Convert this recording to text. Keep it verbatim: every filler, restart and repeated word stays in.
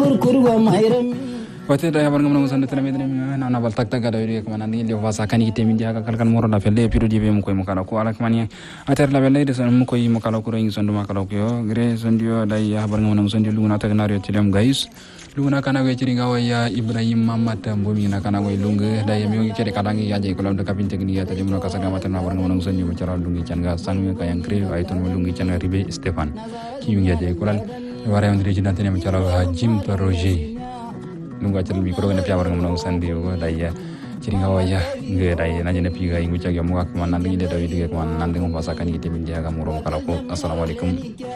Wate da yabar ngam ngam tele medre na na bal tak tak da yuri kama nandi le wasa kan yite min jaga kal kan moro da felle piru di be mu koy mu kala ko ala kmani ater la belle de son mu koy mu kala ko ro ngi son duma kala ko yo gre son dio da yabar ngam ngam son dio luna tak na re tilem guys luna kana we ciri ngawa ya Ibrahim Mamat mbomi na kana we lunga da yemi ngi cede kadangi ya je ko lam de kapin tekni ya taje mu ka saga mata na war ngam ngam son dio cara lungi canga sang ka yang kre ay ton lungi canga ribe Stefan ki ngi je ko lan wara on reji dantene mu cara Jim Projet nunggu aja lebih kurang napi awal ngomong sandi oh daya ciri ngawa ya nggak daya nanya napi gak ingu cagi amu kemana nanti dia tahu dia kemana nanti ngomong pasakan kita minjak kamu rom kalau assalamualaikum.